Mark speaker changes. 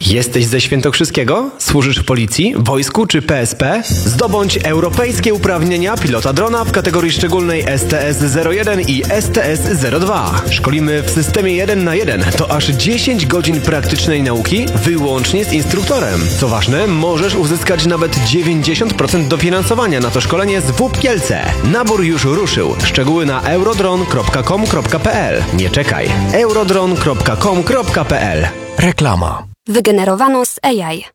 Speaker 1: Jesteś ze Świętokrzyskiego? Służysz w policji, wojsku czy PSP? Zdobądź europejskie uprawnienia pilota drona w kategorii szczególnej STS-01 i STS-02. Szkolimy w systemie 1 na 1. To aż 10 godzin praktycznej nauki wyłącznie z instruktorem. Co ważne, możesz uzyskać nawet 90% dofinansowania na to szkolenie z WUP Kielce. Nabór już ruszył. Szczegóły na eurodron.com.pl. Nie czekaj. eurodron.com.pl.
Speaker 2: Reklama.
Speaker 3: Wygenerowano z AI.